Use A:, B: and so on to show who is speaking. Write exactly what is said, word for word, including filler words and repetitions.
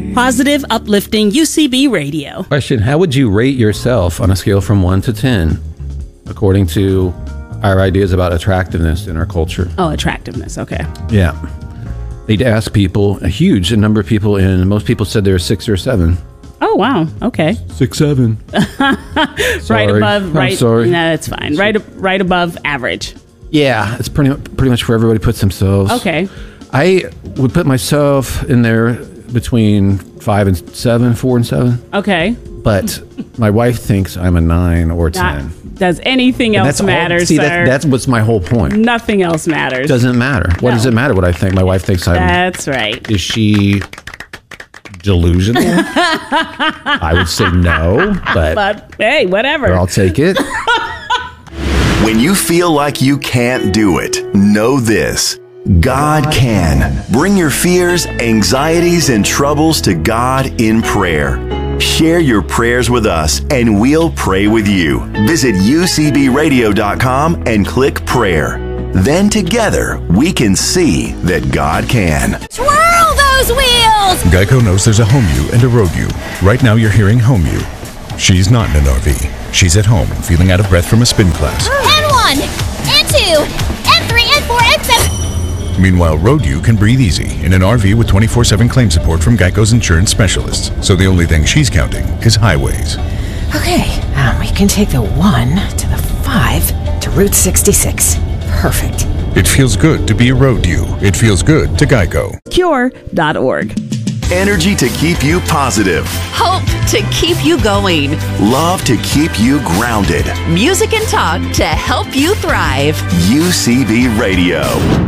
A: Positive, uplifting U C B radio.
B: Question, how would you rate yourself on a scale from one to ten, according to our ideas about attractiveness in our culture?
A: Oh, attractiveness. Okay.
B: Yeah. They'd ask people, a huge number of people, and most people said they were six or seven.
A: Oh, wow. Okay.
B: Six, seven.
A: Right above,
B: I'm
A: right.
B: sorry.
A: No, it's fine. Right, right above average.
B: Yeah, it's pretty pretty much where everybody puts themselves.
A: Okay.
B: I would put myself in there between five and seven, four and seven.
A: Okay.
B: But my wife thinks I'm a nine or ten.
A: Not, does anything
B: And
A: else
B: that's
A: matter,
B: all, see,
A: sir?
B: That's, that's what's my whole point.
A: Nothing else matters.
B: Doesn't matter. What
A: No.
B: does it matter what I think? My wife thinks I'm...
A: That's right.
B: Is she delusional? I would say no, but,
A: But hey, whatever.
B: I'll take it.
C: When you feel like you can't do it, know this. God can. Bring your fears, anxieties, and troubles to God in prayer. Share your prayers with us, and we'll pray with you. Visit U C B radio dot com and click prayer. Then together, we can see that God can.
D: Twirl those wheels!
E: Geico knows there's a home you and a road you. Right now you're hearing home you. She's not in an R V. She's at home, feeling out of breath from a spin class.
D: And one, and two, and three, and four, and seven.
E: Meanwhile, road you can breathe easy in an R V with twenty-four seven claim support from Geico's insurance specialists. So the only thing she's counting is highways.
F: Okay, um, we can take the one to the five to Route sixty-six. Perfect.
E: It feels good to be a road you. It feels good to Geico.
A: Cure dot org.
C: Energy to keep you positive.
G: Hope to keep you going.
C: Love to keep you grounded.
G: Music and talk to help you thrive.
C: U C B Radio.